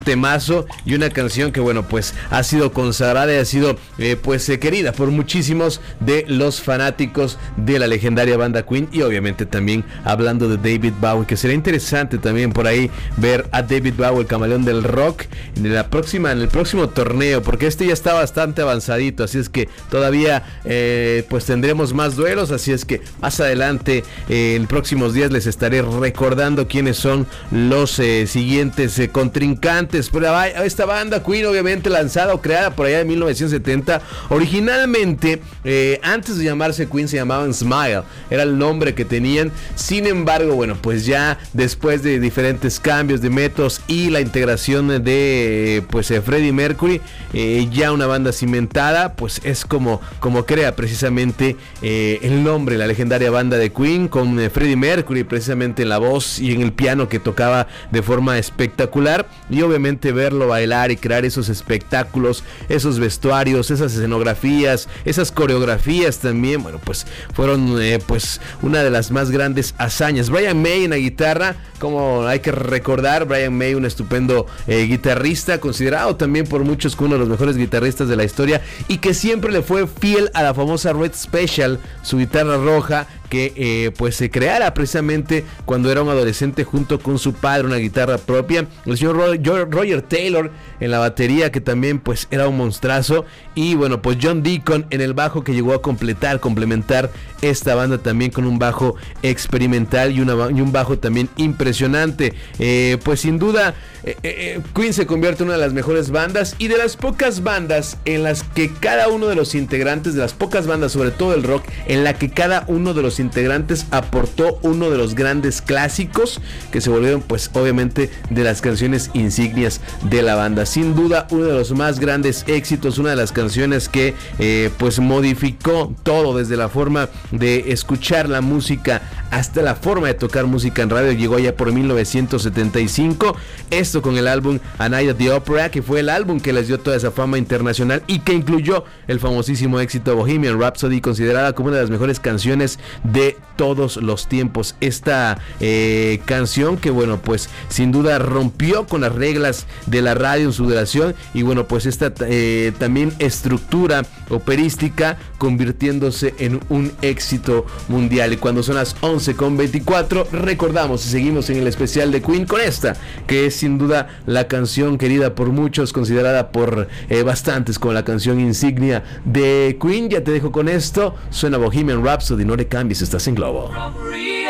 temazo y una canción que bueno pues ha sido consagrada y ha sido querida por muchísimos de los fanáticos de la legendaria banda Queen. Y obviamente también hablando de David Bowie, que será interesante también por ahí ver a David Bowie, el camaleón del rock, en el próximo torneo, porque este ya está bastante avanzadito, así es que todavía pues tendremos más duelos, así es que más adelante en próximos días les estaré recordando quiénes son los siguientes contrincantes. Pero esta banda Queen, obviamente lanzada o creada por allá en 1970, originalmente antes de llamarse Queen se llamaban Smile, era el nombre que tenían. Sin embargo, bueno, pues ya después de diferentes cambios de métodos y la integración de Freddie Mercury, ya una banda cimentada, pues es como crea precisamente el nombre, la legendaria banda de Queen, con Freddie Mercury precisamente en la voz y en el piano, que tocaba de forma espectacular. Y obviamente verlo bailar y crear esos espectáculos, esos vestuarios, esas escenografías, esas coreografías también, bueno, pues fueron una de las más grandes hazañas. Brian May en la guitarra, como hay que recordar, Brian May, un estupendo guitarrista, considerado también por muchos como uno de los mejores guitarristas de la historia, y que siempre le fue fiel a la famosa Red Special, su guitarra roja, que se creara precisamente cuando era un adolescente junto con su padre, una guitarra propia. El señor Roger Taylor en la batería, que también pues era un monstruazo, y bueno, pues John Deacon en el bajo, que llegó a complementar esta banda también con un bajo experimental y un bajo también impresionante. Pues sin duda Queen se convierte en una de las mejores bandas y de las pocas bandas en las que cada uno de los integrantes, de las pocas bandas sobre todo el rock, en la que cada uno de los integrantes aportó uno de los grandes clásicos que se volvieron pues obviamente de las canciones insignias de la banda. Sin duda uno de los más grandes éxitos, una de las canciones que pues modificó todo, desde la forma de escuchar la música hasta la forma de tocar música en radio. Llegó ya por 1975, esto con el álbum A Night at the Opera, que fue el álbum que les dio toda esa fama internacional y que incluyó el famosísimo éxito Bohemian Rhapsody, considerada como una de las mejores canciones de todos los tiempos. Esta canción que bueno pues sin duda rompió con las reglas de la radio en su duración, y bueno pues esta también estructura operística convirtiéndose en un éxito mundial. Y cuando son las 11:24 recordamos y seguimos en el especial de Queen con esta, que es sin duda la canción querida por muchos, considerada por bastantes como la canción insignia de Queen. Ya te dejo con esto, suena Bohemian Rhapsody, no le cambies, estás en Globo.